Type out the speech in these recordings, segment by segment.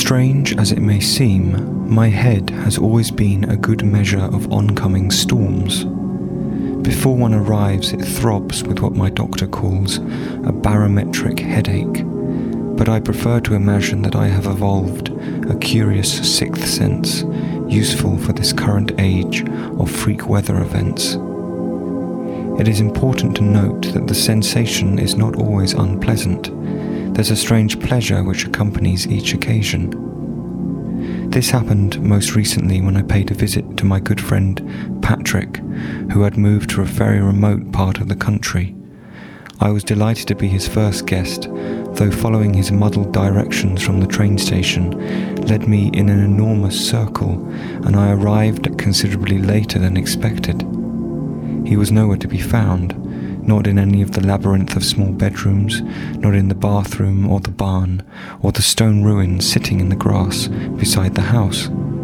Strange as it may seem, my head has always been a good measure of oncoming storms. Before one arrives, it throbs with what my doctor calls a barometric headache, but I prefer to imagine that I have evolved a curious sixth sense, useful for this current age of freak weather events. It is important to note that the sensation is not always unpleasant. There's a strange pleasure which accompanies each occasion. This happened most recently when I paid a visit to my good friend Patrick, who had moved to a very remote part of the country. I was delighted to be his first guest, though following his muddled directions from the train station led me in an enormous circle, and I arrived considerably later than expected. He was nowhere to be found, not in any of the labyrinth of small bedrooms, not in the bathroom or the barn, or the stone ruins sitting in the grass beside the house.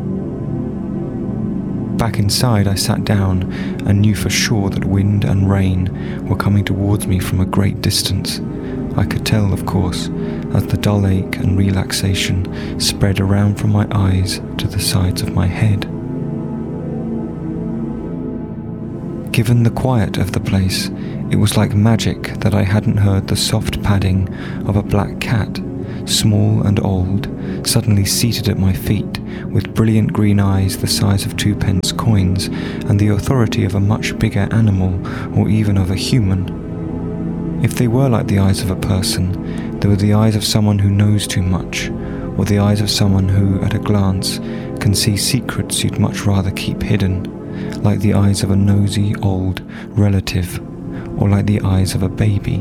Back inside I sat down and knew for sure that wind and rain were coming towards me from a great distance. I could tell, of course, as the dull ache and relaxation spread around from my eyes to the sides of my head. Given the quiet of the place, it was like magic that I hadn't heard the soft padding of a black cat, small and old, suddenly seated at my feet, with brilliant green eyes the size of 2-pence coins, and the authority of a much bigger animal, or even of a human. If they were like the eyes of a person, they were the eyes of someone who knows too much, or the eyes of someone who, at a glance, can see secrets you'd much rather keep hidden, like the eyes of a nosy old relative, or like the eyes of a baby.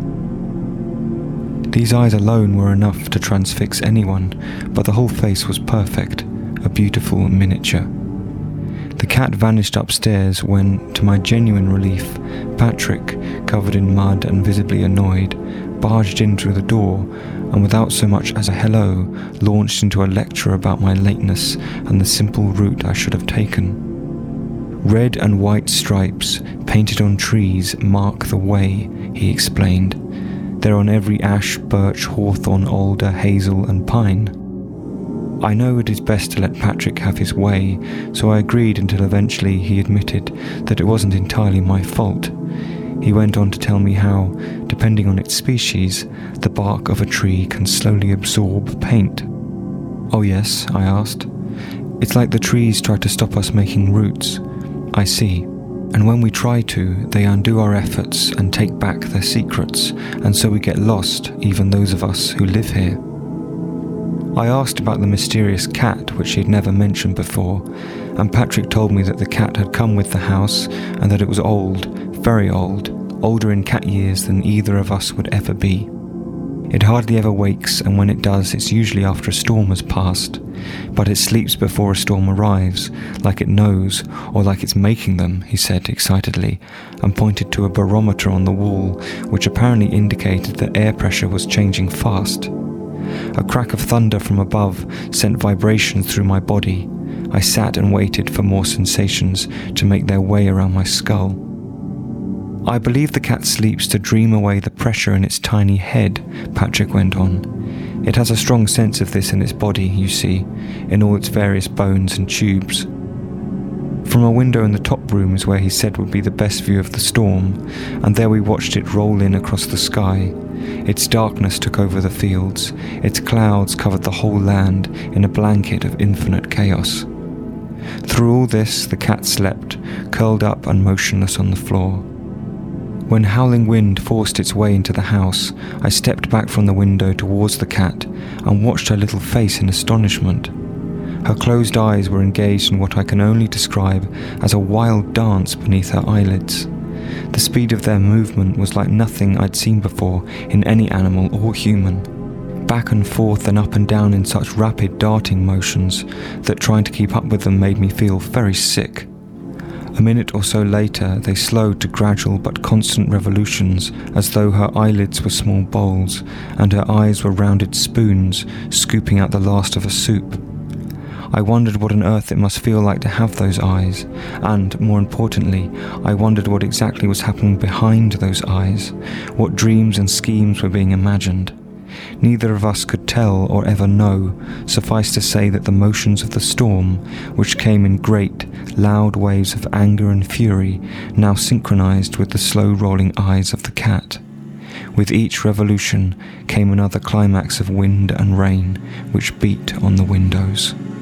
These eyes alone were enough to transfix anyone, but the whole face was perfect, a beautiful miniature. The cat vanished upstairs when, to my genuine relief, Patrick, covered in mud and visibly annoyed, barged in through the door, and without so much as a hello, launched into a lecture about my lateness and the simple route I should have taken. Red and white stripes painted on trees mark the way, he explained. They're on every ash, birch, hawthorn, alder, hazel and pine. I know it is best to let Patrick have his way, so I agreed until eventually he admitted that it wasn't entirely my fault. He went on to tell me how, depending on its species, the bark of a tree can slowly absorb paint. Oh yes, I asked. It's like the trees try to stop us making roots. I see. And when we try to, they undo our efforts and take back their secrets, and so we get lost, even those of us who live here. I asked about the mysterious cat, which he had never mentioned before, and Patrick told me that the cat had come with the house, and that it was old, very old, older in cat years than either of us would ever be. It hardly ever wakes, and when it does, it's usually after a storm has passed. But it sleeps before a storm arrives, like it knows, or like it's making them, he said excitedly, and pointed to a barometer on the wall, which apparently indicated that air pressure was changing fast. A crack of thunder from above sent vibrations through my body. I sat and waited for more sensations to make their way around my skull. I believe the cat sleeps to dream away the pressure in its tiny head, Patrick went on. It has a strong sense of this in its body, you see, in all its various bones and tubes. From a window in the top rooms where he said would be the best view of the storm, and there we watched it roll in across the sky. Its darkness took over the fields, its clouds covered the whole land in a blanket of infinite chaos. Through all this, the cat slept, curled up and motionless on the floor. When howling wind forced its way into the house, I stepped back from the window towards the cat and watched her little face in astonishment. Her closed eyes were engaged in what I can only describe as a wild dance beneath her eyelids. The speed of their movement was like nothing I'd seen before in any animal or human. Back and forth and up and down in such rapid darting motions that trying to keep up with them made me feel very sick. A minute or so later, they slowed to gradual but constant revolutions, as though her eyelids were small bowls, and her eyes were rounded spoons, scooping out the last of a soup. I wondered what on earth it must feel like to have those eyes, and, more importantly, I wondered what exactly was happening behind those eyes, what dreams and schemes were being imagined. Neither of us could tell or ever know, suffice to say that the motions of the storm, which came in great, loud waves of anger and fury, now synchronized with the slow rolling eyes of the cat. With each revolution came another climax of wind and rain, which beat on the windows.